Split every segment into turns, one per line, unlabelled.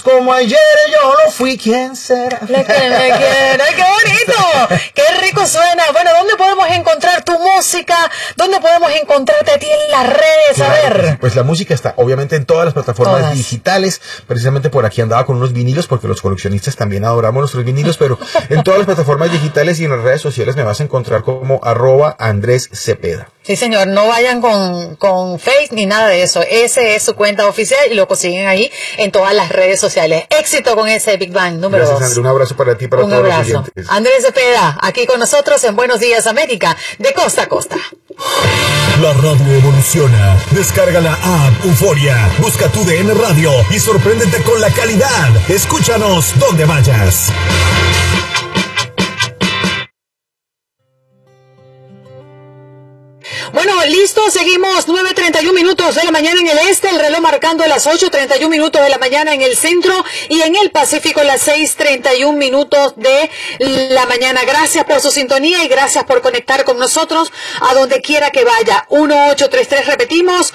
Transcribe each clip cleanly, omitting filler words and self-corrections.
es como ayer, yo no fui quien será.
La que me quiere. ¡Ay, qué bonito! ¡Qué rico suena! Bueno, ¿dónde podemos encontrar tu música? ¿Dónde podemos encontrarte a ti en las redes? A ver.
Pues la música está obviamente en todas las plataformas digitales. Precisamente por aquí andaba con unos vinilos, porque los coleccionistas también adoramos nuestros vinilos, pero en todas las plataformas digitales y en las redes sociales me vas a encontrar como @Andrés Cepeda.
Sí, señor, no vayan con Face ni nada de eso. Ese es su cuenta oficial y lo consiguen ahí en todas las redes sociales. Éxito con ese Big Bang número 2.
Gracias, Andrés. Un abrazo para ti y para todos los oyentes.
Andrés Cepeda, aquí con nosotros en Buenos Días América, de costa a costa.
La radio evoluciona. Descarga la app Euforia. Busca tu DN Radio y sorpréndete con la calidad. Escúchanos donde vayas.
Bueno, listo, seguimos 9:31 minutos de la mañana en el este, el reloj marcando las 8:31 minutos de la mañana en el centro y en el Pacífico las 6:31 minutos de la mañana. Gracias por su sintonía y gracias por conectar con nosotros a donde quiera que vaya. 1833, repetimos,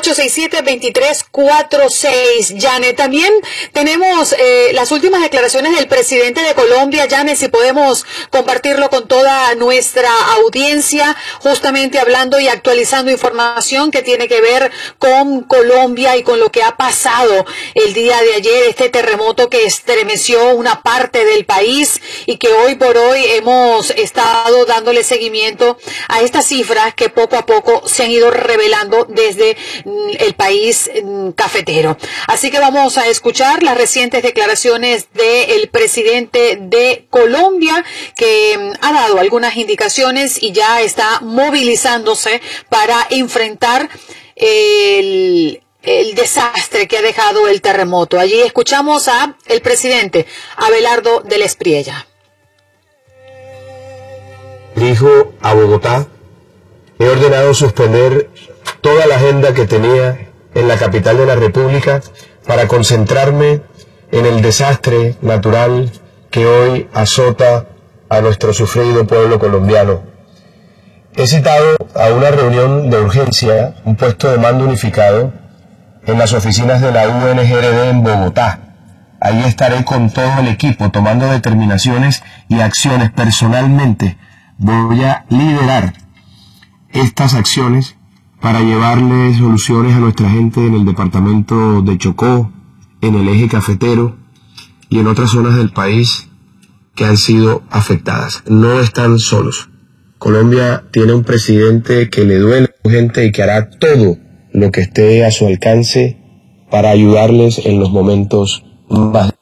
867-2346. Janet, también tenemos las últimas declaraciones del presidente de Colombia. Janet, si podemos compartirlo con toda nuestra audiencia, justamente hablando y actualizando información que tiene que ver con Colombia y con lo que ha pasado el día de ayer, este terremoto que estremeció una parte del país y que hoy por hoy hemos estado dándole seguimiento a estas cifras que poco a poco se han ido revelando desde el país cafetero. Así que vamos a escuchar las recientes declaraciones del presidente de Colombia, que ha dado algunas indicaciones y ya está movilizándose para enfrentar el desastre que ha dejado el terremoto. Allí escuchamos a el presidente Abelardo del Espriella.
Dijo a Bogotá: he ordenado suspender toda la agenda que tenía en la capital de la República para concentrarme en el desastre natural que hoy azota a nuestro sufrido pueblo colombiano. He citado a una reunión de urgencia, un puesto de mando unificado, en las oficinas de la UNGRD en Bogotá. Ahí estaré con todo el equipo tomando determinaciones y acciones personalmente. Voy a liderar estas acciones para llevarle soluciones a nuestra gente en el departamento de Chocó, en el eje cafetero y en otras zonas del país que han sido afectadas. No están solos. Colombia tiene un presidente que le duele a su gente y que hará todo lo que esté a su alcance para ayudarles en los momentos más.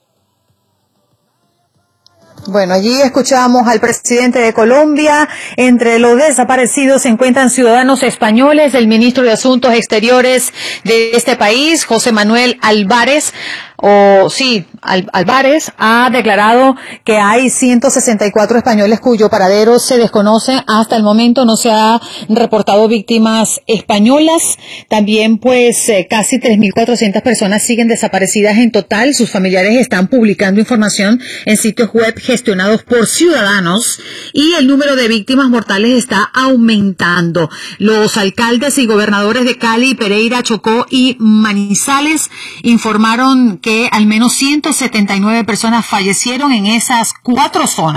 Bueno, allí escuchamos al presidente de Colombia. Entre los desaparecidos se encuentran ciudadanos españoles. El ministro de Asuntos Exteriores de este país, José Manuel Álvarez, Álvarez, ha declarado que hay 164 españoles cuyo paradero se desconoce. Hasta el momento no se ha reportado víctimas españolas. También, casi 3.400 personas siguen desaparecidas en total. Sus familiares están publicando información en sitios web gestionados por ciudadanos y el número de víctimas mortales está aumentando. Los alcaldes y gobernadores de Cali, Pereira, Chocó y Manizales informaron que al menos 179 personas fallecieron en esas 4 zonas.